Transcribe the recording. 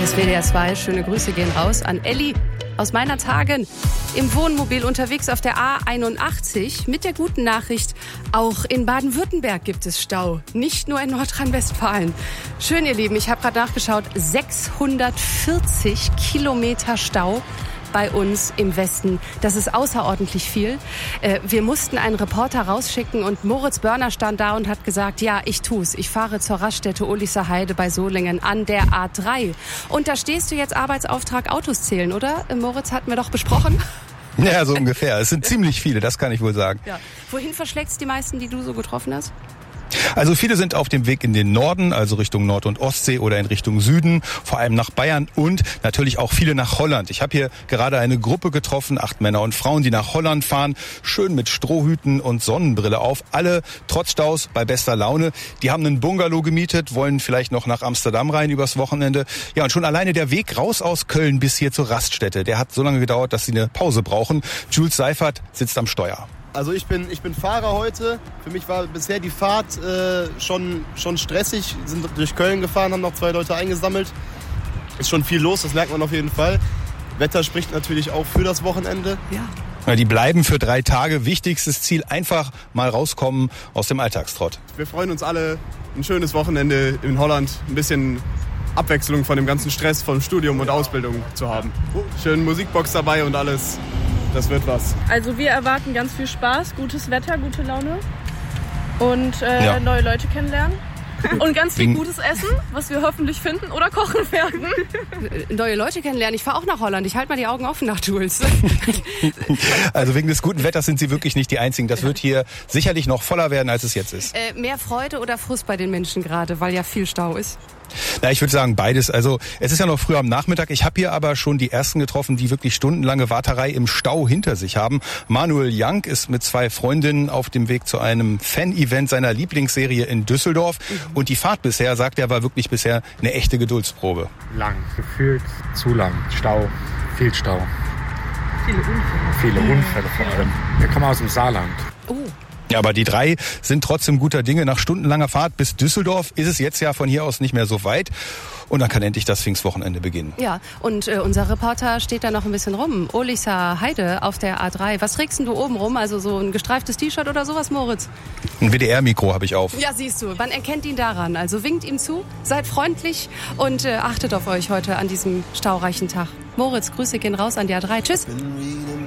ist WDR 2. Schöne Grüße gehen raus an Elli aus meiner Tagen. Im Wohnmobil unterwegs auf der A81 mit der guten Nachricht, auch in Baden-Württemberg gibt es Stau, nicht nur in Nordrhein-Westfalen. Schön, ihr Lieben, ich habe gerade nachgeschaut, 640 Kilometer Stau bei uns im Westen. Das ist außerordentlich viel. Wir mussten einen Reporter rausschicken und Moritz Börner stand da und hat gesagt, ja, ich tu's. Ich fahre zur Raststätte Ulicher Heide bei Solingen an der A3. Und da stehst du jetzt Arbeitsauftrag Autos zählen, oder? Moritz, hatten wir doch besprochen. Ja, so ungefähr. Es sind ziemlich viele, das kann ich wohl sagen. Ja. Wohin verschlägt's die meisten, die du so getroffen hast? Also viele sind auf dem Weg in den Norden, also Richtung Nord- und Ostsee oder in Richtung Süden, vor allem nach Bayern und natürlich auch viele nach Holland. Ich habe hier gerade eine Gruppe getroffen, 8 Männer und Frauen, die nach Holland fahren, schön mit Strohhüten und Sonnenbrille auf, alle trotz Staus bei bester Laune. Die haben einen Bungalow gemietet, wollen vielleicht noch nach Amsterdam rein übers Wochenende. Ja, und schon alleine der Weg raus aus Köln bis hier zur Raststätte, der hat so lange gedauert, dass sie eine Pause brauchen. Jules Seifert sitzt am Steuer. Also ich bin Fahrer heute. Für mich war bisher die Fahrt schon stressig. Sind durch Köln gefahren, haben noch 2 Leute eingesammelt. Ist schon viel los, das merkt man auf jeden Fall. Wetter spricht natürlich auch für das Wochenende. Ja, die bleiben für 3 Tage. Wichtigstes Ziel, einfach mal rauskommen aus dem Alltagstrott. Wir freuen uns alle, ein schönes Wochenende in Holland. Ein bisschen Abwechslung von dem ganzen Stress von Studium und Ausbildung zu haben. Schön Musikbox dabei und alles. Das wird was. Also wir erwarten ganz viel Spaß, gutes Wetter, gute Laune und neue Leute kennenlernen. Und ganz viel gutes Essen, was wir hoffentlich finden oder kochen werden. Neue Leute kennenlernen. Ich fahre auch nach Holland. Ich halte mal die Augen offen nach Jules. Also wegen des guten Wetters sind Sie wirklich nicht die Einzigen. Das wird hier sicherlich noch voller werden, als es jetzt ist. Mehr Freude oder Frust bei den Menschen gerade, weil ja viel Stau ist? Na, ich würde sagen beides. Also es ist ja noch früh am Nachmittag. Ich habe hier aber schon die ersten getroffen, die wirklich stundenlange Warterei im Stau hinter sich haben. Manuel Jank ist mit 2 Freundinnen auf dem Weg zu einem Fan-Event seiner Lieblingsserie in Düsseldorf. Und die Fahrt bisher, sagt er, war wirklich bisher eine echte Geduldsprobe. Lang, gefühlt zu lang. Stau, viel Stau. Viele Unfälle vor allem. Wir kommen aus dem Saarland. Ja, aber die 3 sind trotzdem guter Dinge. Nach stundenlanger Fahrt bis Düsseldorf ist es jetzt ja von hier aus nicht mehr so weit. Und dann kann endlich das Pfingstwochenende beginnen. Ja, und unser Reporter steht da noch ein bisschen rum. Ulicher Heide auf der A3. Was trägst denn du oben rum? Also so ein gestreiftes T-Shirt oder sowas, Moritz? Ein WDR-Mikro habe ich auf. Ja, siehst du, man erkennt ihn daran. Also winkt ihm zu, seid freundlich und achtet auf euch heute an diesem staureichen Tag. Moritz, Grüße gehen raus an die A3. Tschüss.